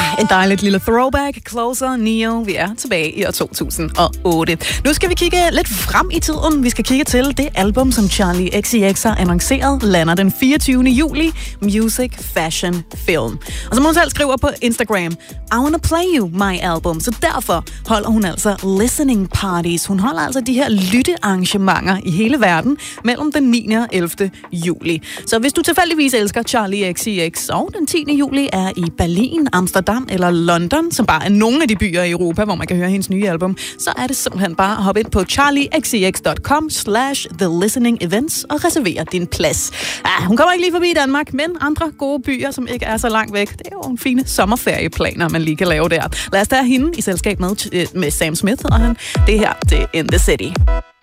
En dejligt lille throwback, Closer, Neo. Vi er tilbage i år 2008. Nu skal vi kigge lidt frem i tiden. Vi skal kigge til det album, som Charli XCX har annonceret, lander den 24. juli. Music, Fashion, Film. Og som hun selv skriver på Instagram, I wanna play you, my album. Så derfor holder hun altså listening parties. Hun holder altså de her lyttearrangementer i hele verden mellem den 9. og 11. juli. Så hvis du tilfældigvis elsker Charli XCX, og den 10. juli er i Berlin, Amsterdam eller London, som bare er nogle af de byer i Europa, hvor man kan høre hendes nye album, så er det simpelthen bare at hoppe ind på charlixcx.com/thelisteningevents og reservere din plads. Hun kommer ikke lige forbi Danmark, men andre gode byer, som ikke er så langt væk. Det er jo en fine sommerferieplaner, man lige kan lave der. Lad os tage hende i selskab med Sam Smith, og det her, det er In The City.